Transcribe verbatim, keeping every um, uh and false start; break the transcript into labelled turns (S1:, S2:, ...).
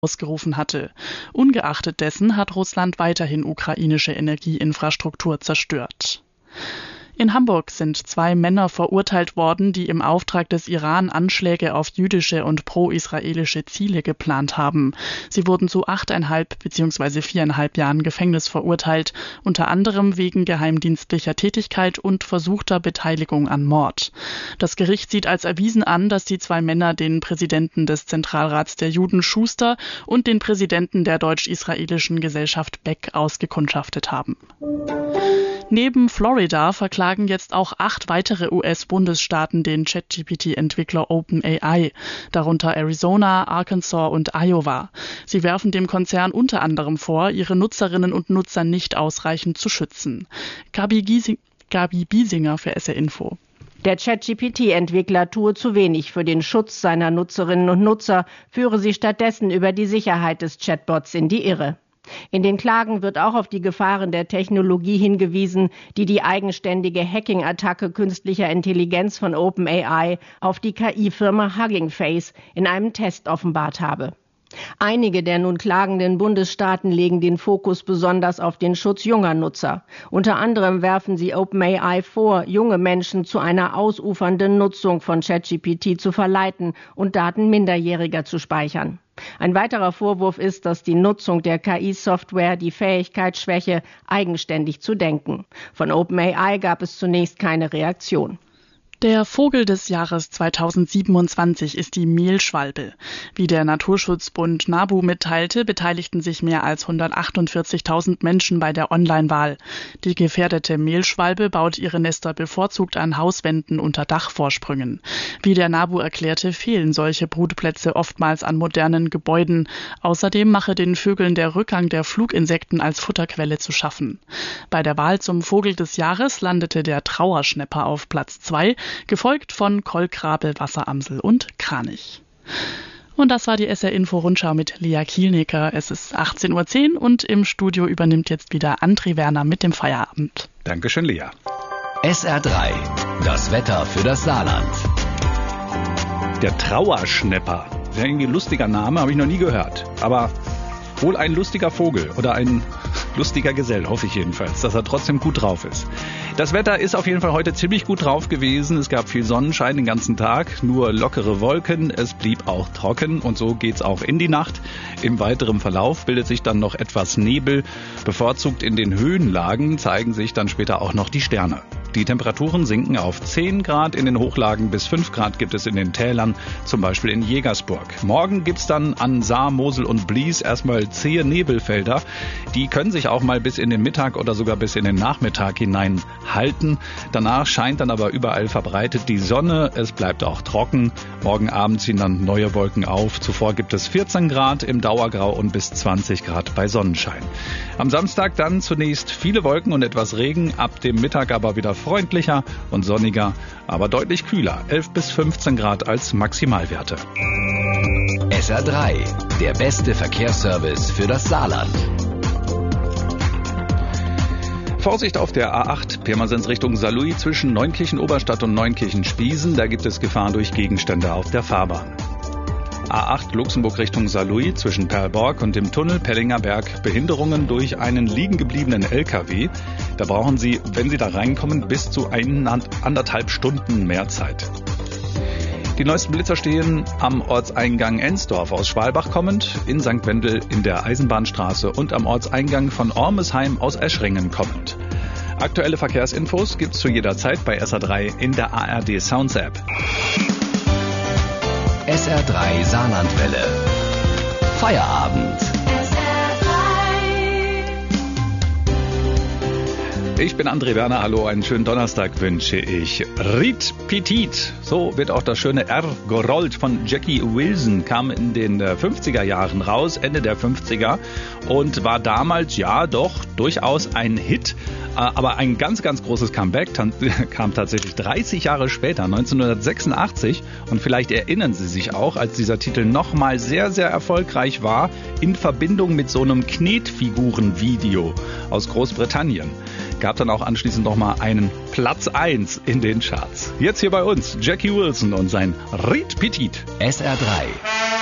S1: ausgerufen hatte. Ungeachtet dessen hat Russland weiterhin ukrainische Energieinfrastruktur zerstört. In Hamburg sind zwei Männer verurteilt worden, die im Auftrag des Iran Anschläge auf jüdische und pro-israelische Ziele geplant haben. Sie wurden zu achteinhalb bzw. viereinhalb Jahren Gefängnis verurteilt, unter anderem wegen geheimdienstlicher Tätigkeit und versuchter Beteiligung an Mord. Das Gericht sieht als erwiesen an, dass die zwei Männer den Präsidenten des Zentralrats der Juden Schuster und den Präsidenten der deutsch-israelischen Gesellschaft Beck ausgekundschaftet haben. Neben Florida verklagen jetzt auch acht weitere U S-Bundesstaaten den ChatGPT-Entwickler OpenAI, darunter Arizona, Arkansas und Iowa. Sie werfen dem Konzern unter anderem vor, ihre Nutzerinnen und Nutzer nicht ausreichend zu schützen. Gabi, Giesing, Gabi Biesinger für S R Info.
S2: Der ChatGPT-Entwickler tue zu wenig für den Schutz seiner Nutzerinnen und Nutzer, führe sie stattdessen über die Sicherheit des Chatbots in die Irre. In den Klagen wird auch auf die Gefahren der Technologie hingewiesen, die die eigenständige Hacking-Attacke künstlicher Intelligenz von OpenAI auf die K I-Firma Hugging Face in einem Test offenbart habe. Einige der nun klagenden Bundesstaaten legen den Fokus besonders auf den Schutz junger Nutzer. Unter anderem werfen sie OpenAI vor, junge Menschen zu einer ausufernden Nutzung von ChatGPT zu verleiten und Daten Minderjähriger zu speichern. Ein weiterer Vorwurf ist, dass die Nutzung der K I-Software die Fähigkeit schwäche, eigenständig zu denken. Von OpenAI gab es zunächst keine Reaktion.
S1: Der Vogel des Jahres zweitausendsiebenundzwanzig ist die Mehlschwalbe. Wie der Naturschutzbund NABU mitteilte, beteiligten sich mehr als hundertachtundvierzigtausend Menschen bei der Online-Wahl. Die gefährdete Mehlschwalbe baut ihre Nester bevorzugt an Hauswänden unter Dachvorsprüngen. Wie der NABU erklärte, fehlen solche Brutplätze oftmals an modernen Gebäuden. Außerdem mache den Vögeln der Rückgang der Fluginsekten als Futterquelle zu schaffen. Bei der Wahl zum Vogel des Jahres landete der Trauerschnäpper auf Platz zwei, gefolgt von Kolkrabe, Wasseramsel und Kranich. Und das war die S R Info Rundschau mit Lea Kielnecker. Es ist achtzehn Uhr zehn und im Studio übernimmt jetzt wieder André Werner mit dem Feierabend.
S3: Dankeschön, Lea.
S4: S R drei, das Wetter für das Saarland.
S3: Der Trauerschnäpper. Wäre irgendwie ein lustiger Name, habe ich noch nie gehört. Aber wohl ein lustiger Vogel oder ein lustiger Gesell, hoffe ich jedenfalls, dass er trotzdem gut drauf ist. Das Wetter ist auf jeden Fall heute ziemlich gut drauf gewesen. Es gab viel Sonnenschein den ganzen Tag, nur lockere Wolken. Es blieb auch trocken und so geht's auch in die Nacht. Im weiteren Verlauf bildet sich dann noch etwas Nebel. Bevorzugt in den Höhenlagen zeigen sich dann später auch noch die Sterne. Die Temperaturen sinken auf zehn Grad in den Hochlagen, bis fünf Grad gibt es in den Tälern, zum Beispiel in Jägersburg. Morgen gibt's dann an Saar, Mosel und Blies erstmal zähe Nebelfelder. Die können sich auch mal bis in den Mittag oder sogar bis in den Nachmittag hinein halten. Danach scheint dann aber überall verbreitet die Sonne. Es bleibt auch trocken. Morgen Abend ziehen dann neue Wolken auf. Zuvor gibt es vierzehn Grad im Dauergrau und bis zwanzig Grad bei Sonnenschein. Am Samstag dann zunächst viele Wolken und etwas Regen. Ab dem Mittag aber wieder freundlicher und sonniger, aber deutlich kühler. elf bis fünfzehn Grad als Maximalwerte.
S4: S R drei, der beste Verkehrsservice für das Saarland.
S3: Vorsicht auf der A acht, Pirmasens Richtung Saarlouis zwischen Neunkirchen-Oberstadt und Neunkirchen-Spiesen. Da gibt es Gefahr durch Gegenstände auf der Fahrbahn. A acht Luxemburg Richtung Saarlouis zwischen Perlborg und dem Tunnel Pellinger Berg. Behinderungen durch einen liegen gebliebenen L K W. Da brauchen Sie, wenn Sie da reinkommen, bis zu anderthalb Stunden mehr Zeit. Die neuesten Blitzer stehen am Ortseingang Ensdorf aus Schwalbach kommend, in Sankt Wendel in der Eisenbahnstraße und am Ortseingang von Ormesheim aus Eschringen kommend. Aktuelle Verkehrsinfos gibt's zu jeder Zeit bei S R drei in der A R D Sounds App.
S4: S R drei Saarlandwelle. Feierabend.
S3: Ich bin André Werner, hallo, einen schönen Donnerstag wünsche ich. Riet Petit, so wird auch das schöne R gerollt von Jackie Wilson, kam in den fünfziger Jahren raus, Ende der fünfziger und war damals ja doch durchaus ein Hit, aber ein ganz, ganz großes Comeback kam tatsächlich dreißig Jahre später, neunzehnhundertsechsundachtzig und vielleicht erinnern Sie sich auch, als dieser Titel nochmal sehr, sehr erfolgreich war, in Verbindung mit so einem Knetfigurenvideo aus Großbritannien. Gab dann auch anschließend nochmal einen Platz eins in den Charts. Jetzt hier bei uns Jackie Wilson und sein Riet Petit.
S4: S R drei.